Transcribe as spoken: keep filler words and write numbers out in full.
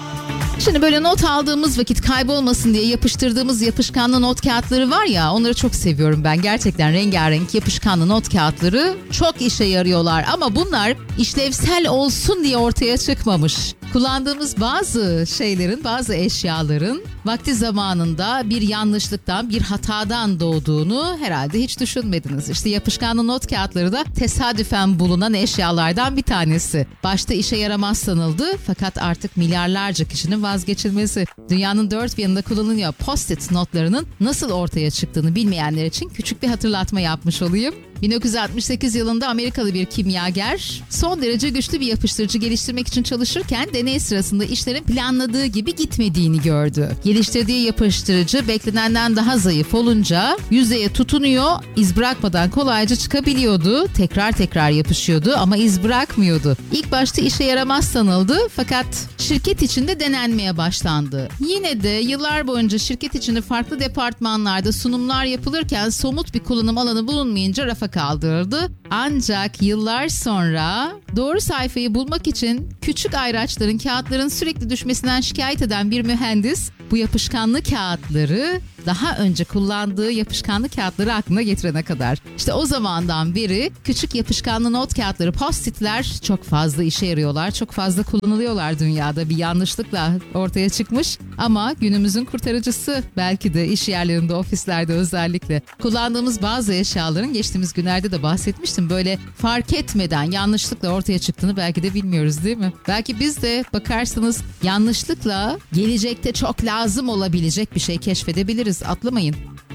Şimdi böyle not aldığımız vakit kaybolmasın diye yapıştırdığımız yapışkanlı not kağıtları var ya, onları çok seviyorum ben. Gerçekten rengarenk yapışkanlı not kağıtları çok işe yarıyorlar. Ama bunlar işlevsel olsun diye ortaya çıkmamış. Kullandığımız bazı şeylerin, bazı eşyaların vakti zamanında bir yanlışlıktan, bir hatadan doğduğunu herhalde hiç düşünmediniz. İşte yapışkanlı not kağıtları da tesadüfen bulunan eşyalardan bir tanesi. Başta işe yaramaz sanıldı fakat artık milyarlarca kişinin vazgeçilmesi. Dünyanın dört bir yanında kullanılıyor. Post-it notlarının nasıl ortaya çıktığını bilmeyenler için küçük bir hatırlatma yapmış olayım. bin dokuz yüz altmış sekiz yılında Amerikalı bir kimyager son derece güçlü bir yapıştırıcı geliştirmek için çalışırken deney sırasında işlerin planladığı gibi gitmediğini gördü. Geliştirdiği yapıştırıcı beklenenden daha zayıf olunca yüzeye tutunuyor, iz bırakmadan kolayca çıkabiliyordu. Tekrar tekrar yapışıyordu ama iz bırakmıyordu. İlk başta işe yaramaz sanıldı fakat şirket içinde denenmeye başlandı. Yine de yıllar boyunca şirket içinde farklı departmanlarda sunumlar yapılırken somut bir kullanım alanı bulunmayınca rafa kaldırıldı. Ancak yıllar sonra doğru sayfayı bulmak için küçük ayraçların, kağıtların sürekli düşmesinden şikayet eden bir mühendis bu yapışkanlı kağıtları daha önce kullandığı yapışkanlı kağıtları aklına getirene kadar. İşte o zamandan beri küçük yapışkanlı not kağıtları, post-itler çok fazla işe yarıyorlar. Çok fazla kullanılıyorlar dünyada. Bir yanlışlıkla ortaya çıkmış ama günümüzün kurtarıcısı belki de iş yerlerinde, ofislerde özellikle. Kullandığımız bazı eşyaların geçtiğimiz günlerde de bahsetmiştim. Böyle fark etmeden yanlışlıkla ortaya çıktığını belki de bilmiyoruz değil mi? Belki biz de bakarsanız yanlışlıkla gelecekte çok lazım olabilecek bir şey keşfedebiliriz. Atlamayın.